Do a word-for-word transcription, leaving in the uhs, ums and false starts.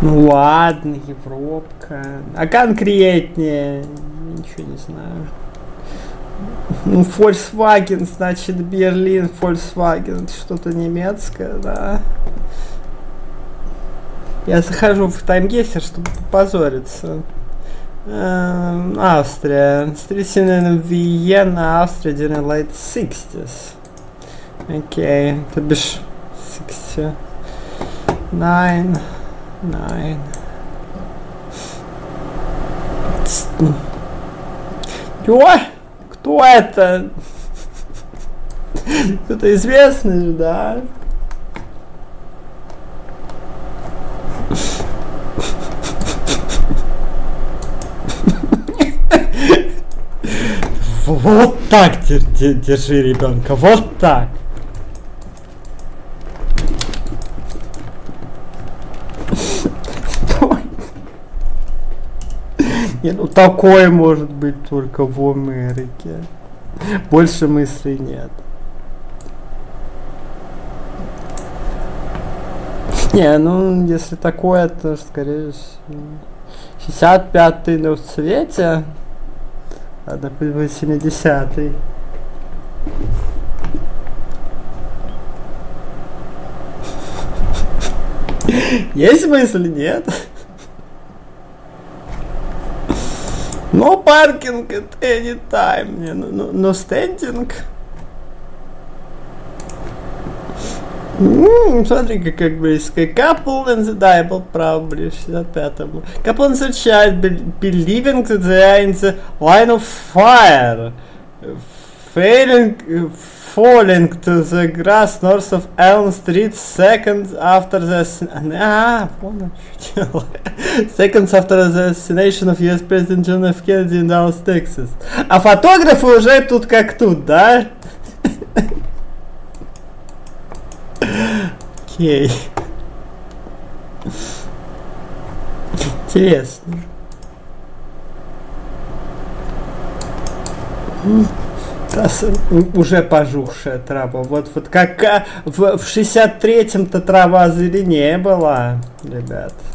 Ну ладно, Европка. А конкретнее? Ничего не знаю. Ну, Volkswagen, значит, Берлин, Volkswagen, что-то немецкое, да. Я захожу в таймгейстер, чтобы попозориться. Эм, Австрия. Стрельцина Виена, Австрия, during late sixties. Окей, то бишь sixty nine, nine. Чё? Кто это? Кто-то известный же, да? Вот так держи ребенка, вот так. Не, ну такое может быть только в Америке. Больше мыслей нет. Не, ну если такое, то скорее всего шестьдесят пятый на цвете. Ладно, будет семидесятый. Есть мысль, нет? Но паркинг at any time. Не, но, но стендинг. М-м, смотри, как близко. Couple and the да, я был прав, блин, шестьдесят пятому. Couple and the child believing that they are in the line of fire. Failing, falling to the grass north of Elm Street seconds after the... А, понял, что дело. Seconds after the assassination of ю эс President John F. Kennedy in Dallas, Texas. А фотографы уже тут как тут, да? Окей. Интересно. Уже пожухшая трава. Вот, вот как в, в шестьдесят третьем-то трава зеленее была, ребят.